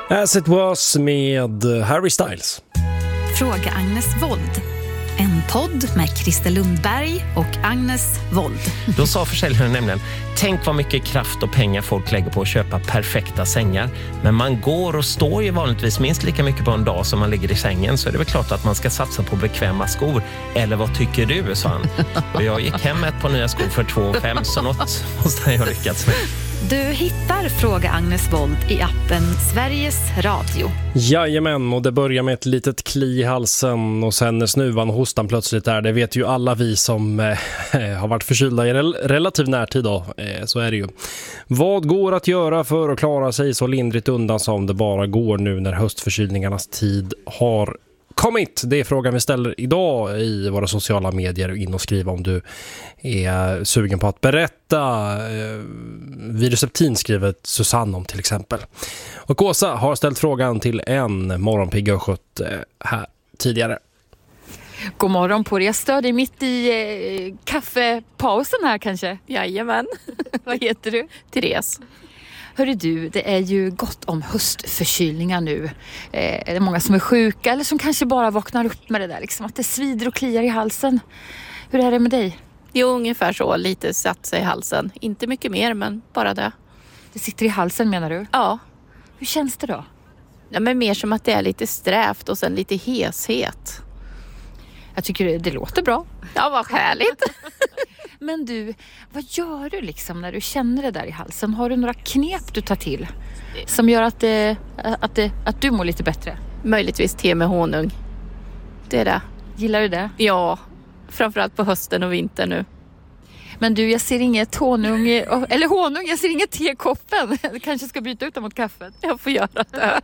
As it was med Harry Styles. Fråga Agnes Wold. En podd med Christer Lundberg och Agnes Wold. Då sa försäljaren nämligen: tänk vad mycket kraft och pengar folk lägger på att köpa perfekta sängar. Men man går och står ju vanligtvis minst lika mycket på en dag som man ligger i sängen. Så är det väl klart att man ska satsa på bekväma skor. Eller vad tycker du, sa han. Och jag gick hem med ett par nya skor för 2 500, så något måste jag ha lyckats med. Du hittar Fråga Agnes Wold i appen Sveriges Radio. Jajamän, och det börjar med ett litet kli i halsen och sen är snuvan och hostan plötsligt där. Det vet ju alla vi som har varit förkylda i relativ närtid då. Så är det ju. Vad går att göra för att klara sig så lindrigt undan som det bara går nu när höstförkylningarnas tid har kommit? Det är frågan vi ställer idag i våra sociala medier. In och skriva om du är sugen på att berätta. Viruseptin skriver Susanne om till exempel. Och Åsa har ställt frågan till en morgonpigga och skött här tidigare. God morgon på dig. Jag är mitt i kaffepausen här kanske. Jajamän. Vad heter du? Therese. Hörru du, det är ju gott om höstförkylningar nu. Det är många som är sjuka eller som kanske bara vaknar upp med det där. Liksom, att det svider och kliar i halsen. Hur är det med dig? Jo, ungefär så. Lite satt sig i halsen. Inte mycket mer, men bara det. Det sitter i halsen menar du? Ja. Hur känns det då? Ja, men mer som att det är lite strävt och sen lite heshet. Jag tycker det låter bra. Ja, vad härligt. Men du, vad gör du liksom när du känner det där i halsen? Har du några knep du tar till som gör att du mår lite bättre? Möjligtvis te med honung. Det är det. Gillar du det? Ja, framförallt på hösten och vintern nu. Men du, jag ser inget honung, jag ser inget te i koppen. Jag kanske ska byta ut dem mot kaffet. Jag får göra det.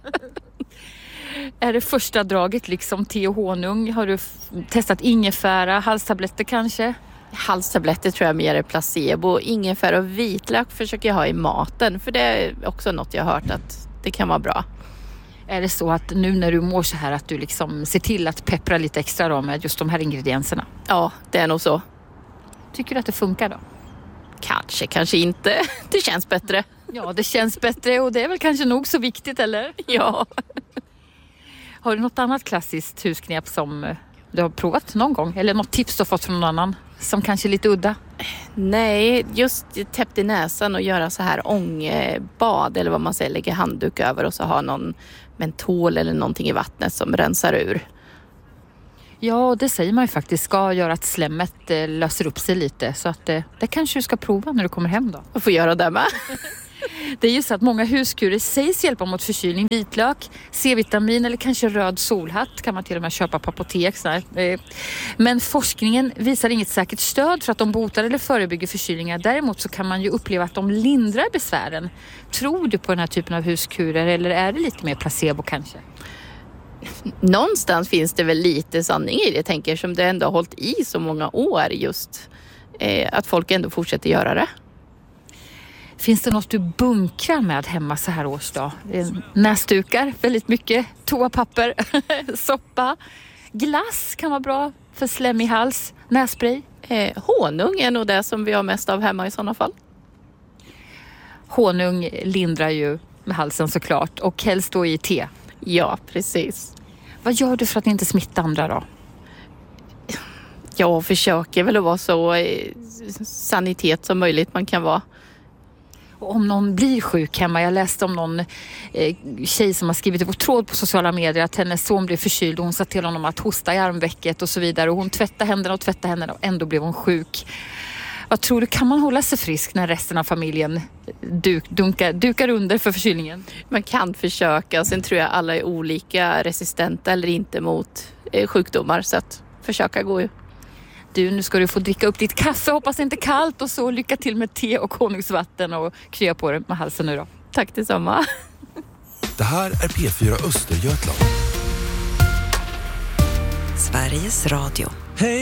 Är det första draget liksom te och honung? Har du testat ingefära, halstabletter kanske? Halstabletter tror jag mer är placebo. Ingefära och vitlök försöker jag ha i maten. För det är också något jag har hört att det kan vara bra. Är det så att nu när du mår så här att du liksom ser till att peppra lite extra då med just de här ingredienserna? Ja, det är nog så. Tycker du att det funkar då? Kanske inte. Det känns bättre. Ja, det känns bättre och det är väl kanske nog så viktigt, eller? Ja. Har du något annat klassiskt husknep som du har provat någon gång? Eller något tips du har fått från någon annan som kanske är lite udda? Nej, just täppt i näsan och göra så här ångbad eller vad man säger, lägga handduk över och så ha någon mentol eller någonting i vattnet som rensar ur. Ja, det säger man ju faktiskt ska göra att slemmet löser upp sig lite. Så att det kanske du ska prova när du kommer hem då. Jag får göra det med. Det är ju så att många huskurer sägs hjälpa mot förkylning. Vitlök, C-vitamin eller kanske röd solhatt kan man till och med köpa på apotek. Men forskningen visar inget säkert stöd för att de botar eller förebygger förkylningar. Däremot så kan man ju uppleva att de lindrar besvären. Tror du på den här typen av huskurer eller är det lite mer placebo kanske? Någonstans finns det väl lite sanning i det, tänker som det ändå har hållit i så många år just att folk ändå fortsätter göra det. Finns det något du bunkrar med hemma så här års då? Näsdukar, väldigt mycket, toapapper, soppa, glass kan vara bra för slemmig hals, nässpray. Honung är nog det som vi har mest av hemma i sådana fall. Honung lindrar ju med halsen såklart och helst då i te. Ja, precis. Vad gör du för att inte smitta andra då? Jag försöker väl att vara så sanitet som möjligt man kan vara. Och om någon blir sjuk hemma, jag läste om någon tjej som har skrivit på tråd på sociala medier att hennes son blev förkyld och hon sa till honom att hosta i armvecket och så vidare och hon tvättade händerna och ändå blev hon sjuk. Vad tror du, kan man hålla sig frisk när resten av familjen dukar under för förkylningen? Man kan försöka, sen tror jag alla är olika resistenta eller inte mot sjukdomar så att försöka gå ju. Du, nu ska du få dricka upp ditt kaffe, hoppas det inte är kallt och så lycka till med te och honungsvatten och krya på det med halsen nu då. Tack detsamma. Det här är P4 Östergötland. Sveriges Radio. Hej!